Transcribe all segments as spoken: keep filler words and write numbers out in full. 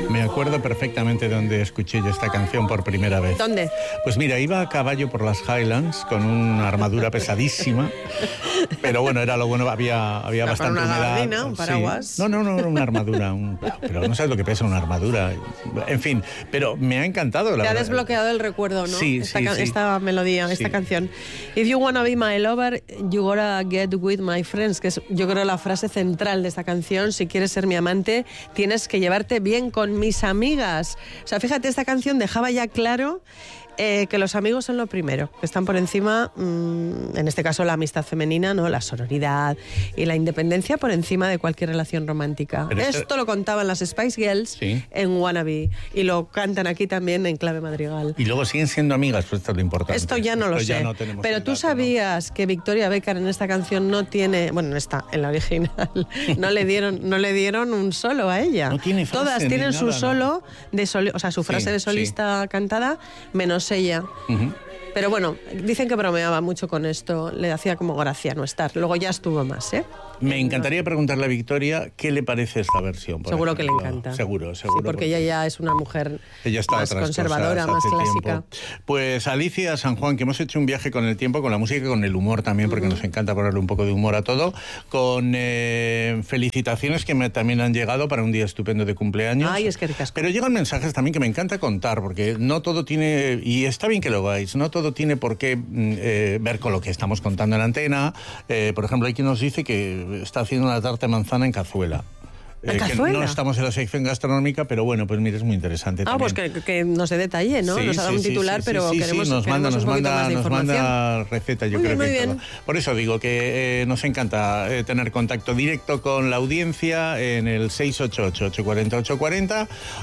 Me acuerdo perfectamente de donde escuché yo esta canción por primera vez. ¿Dónde? Pues mira, iba a caballo por las Highlands con una armadura pesadísima, pero bueno, era lo bueno, había, había Una, bastante una humedad. gabardina, un paraguas. Sí. No, no, no, una armadura, un, pero no sabes lo que pesa una armadura. En fin, pero me ha encantado. La Te ha verdad. desbloqueado el recuerdo, ¿no? Sí, esta, sí, can- sí. esta melodía, Sí. esta canción. If you wanna be my lover, you gotta get with my friends, que es yo creo la frase central de esta canción. Si quieres ser mi amante, tienes que llevarte bien con mis amigas. O sea, fíjate, esta canción dejaba ya claro eh, que los amigos son lo primero, que están por encima, mmm, en este caso la amistad femenina, ¿no? La sororidad y la independencia por encima de cualquier relación romántica. Pero Esto esto- lo contaban las Spice Girls Sí. en Wannabe y lo cantan aquí también en clave madrigal. Y luego siguen siendo amigas, pues esto es lo importante. Esto ya no lo Esto ya sé. no tenemos Pero el tú dato, ¿no? sabías que Victoria Beckham en esta canción no tiene, bueno, no está, en la original, no le dieron, no le dieron un solo a ella. No tiene frase Todas ni tienen su nada, ¿no? solo de soli- o sea, su frase Sí, de solista cantada, menos ella. Ujú. Pero bueno, dicen que bromeaba mucho con esto, le hacía como gracia no estar. Luego ya estuvo más, ¿eh? Me encantaría preguntarle a Victoria qué le parece esta versión. por Seguro que le ejemplo. encanta. Seguro, seguro. Sí, porque ella ya es una mujer Ella está a más otras conservadora, cosas más hace clásica. tiempo. Pues Alicia San Juan, que hemos hecho un viaje con el tiempo, con la música y con el humor también, porque nos encanta ponerle un poco de humor a todo, con eh, felicitaciones que me, también han llegado para un día estupendo de cumpleaños. Ay, es que ricasco. Pero llegan mensajes también que me encanta contar, porque no todo tiene, y está bien que lo hagáis, no todo tiene por qué mm, eh, ver con lo que estamos contando en la antena. Eh, por ejemplo, hay quien nos dice que está haciendo una tarta de manzana en cazuela. ¿En Eh, que cazuela? no estamos en la sección gastronómica, pero bueno, pues mira, es muy interesante Ah, también. pues que, que nos dé detalle, ¿no? Sí, nos ha dado sí, un sí, titular, sí, pero sí, sí, queremos, sí, nos queremos manda, un nos poquito manda, más de nos información. manda receta, yo Muy creo bien, que muy todo. bien. Por eso digo que eh, nos encanta eh, tener contacto directo con la audiencia en el seis ocho ocho, ocho cuatro cero, ocho cuatro cero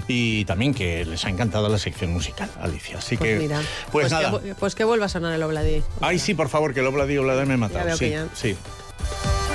y también que les ha encantado la sección musical, Alicia. Así Pues que, mira, pues, pues, nada. que, pues que vuelva a sonar el Obladi. Ay, sí, por favor, que el Obladi Obladi me ha Ya matado. veo Sí, que ya. sí.